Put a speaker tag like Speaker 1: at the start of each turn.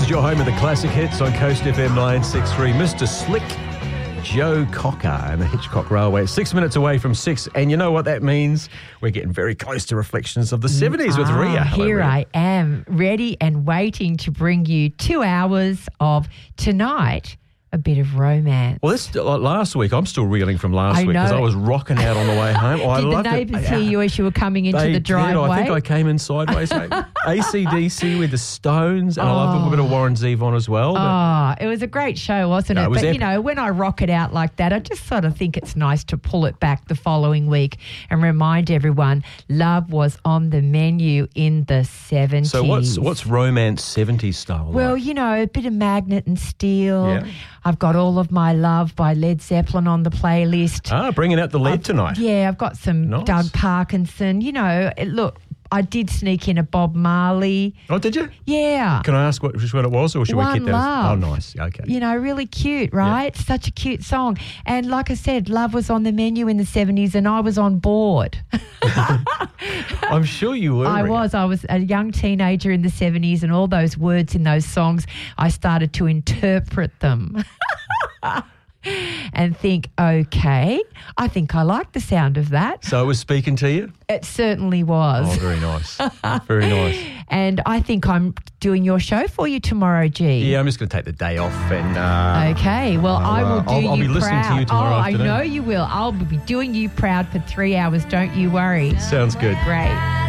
Speaker 1: is your home of the classic hits on Coast FM 963. Mr. Slick, Joe Cocker and the Hitchcock Railway. 6 minutes away from 6, and you know what that means? We're getting very close to Reflections of the 70s with Ria. Hello,
Speaker 2: here
Speaker 1: Ria.
Speaker 2: I am, ready and waiting to bring you 2 hours of tonight. A bit of romance.
Speaker 1: Well, that's like last week. I'm still reeling from last week because I was rocking out on the way home. Oh,
Speaker 2: Did the neighbours hear you as you were coming into the driveway?
Speaker 1: I think I came in sideways. AC/DC with the Stones, and I love a bit of Warren Zevon as well.
Speaker 2: It was a great show, wasn't it?
Speaker 1: It was
Speaker 2: But,
Speaker 1: epic.
Speaker 2: you know, when I rock it out like that, I just sort of think it's nice to pull it back the following week and remind everyone love was on the menu in the 70s.
Speaker 1: So what's romance 70s style
Speaker 2: Well,
Speaker 1: like?
Speaker 2: you know, a bit of Magnet and Steel.
Speaker 1: Yeah.
Speaker 2: I've got All of My Love by Led Zeppelin on the playlist.
Speaker 1: Bringing out the lead tonight.
Speaker 2: Yeah, I've got some
Speaker 1: Nice.
Speaker 2: Doug Parkinson. You know, look, I did sneak in a Bob Marley.
Speaker 1: Oh, did you?
Speaker 2: Yeah.
Speaker 1: Can I ask which one it was, or should we
Speaker 2: One
Speaker 1: keep that?
Speaker 2: Love.
Speaker 1: Oh, nice. Okay.
Speaker 2: You know, really cute, right? Such a cute song. And like I said, love was on the menu in the 70s and I was on board.
Speaker 1: I'm sure you were.
Speaker 2: I
Speaker 1: Ria.
Speaker 2: was a young teenager in the 70s and all those words in those songs, I started to interpret them. And think, okay, I think I like the sound of that.
Speaker 1: So it was speaking to you?
Speaker 2: It certainly was.
Speaker 1: Oh, very nice. Very nice.
Speaker 2: And I think I'm doing your show for you tomorrow, G.
Speaker 1: Yeah, I'm just going to take the day off and...
Speaker 2: Okay, well, I will do you
Speaker 1: I'll be listening
Speaker 2: proud.
Speaker 1: to you tomorrow afternoon.
Speaker 2: I know you will. I'll be doing you proud for 3 hours, don't you worry.
Speaker 1: Sounds good.
Speaker 2: Great.